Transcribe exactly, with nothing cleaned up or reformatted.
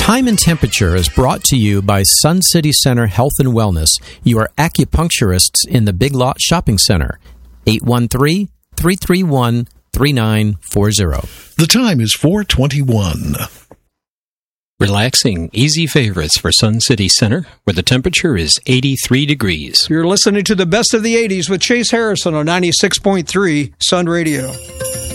Time and Temperature is brought to you by Sun City Center Health and Wellness, your acupuncturists in the Big Lot Shopping Center. eight one three, three three one, three nine four zero. The time is four twenty-one. Relaxing, easy favorites for Sun City Center, where the temperature is eighty-three degrees. You're listening to the best of the eighties with Chase Harrison on ninety-six point three Sun Radio.